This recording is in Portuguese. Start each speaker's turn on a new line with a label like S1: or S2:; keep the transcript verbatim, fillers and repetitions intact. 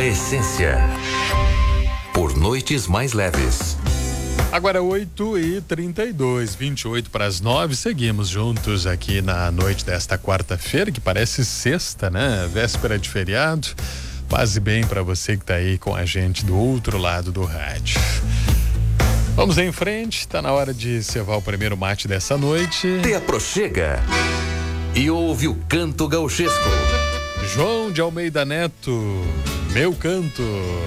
S1: Essência. Por noites mais leves.
S2: Agora oito e trinta e dois, vinte e oito para as nove, seguimos juntos aqui na noite desta quarta-feira, que parece sexta, né? Véspera de feriado. Quase bem para você que tá aí com a gente do outro lado do rádio. Vamos em frente, tá na hora de cevar o primeiro mate dessa noite.
S1: Te aproxega e ouve o canto gauchesco.
S2: João de Almeida Neto, meu canto.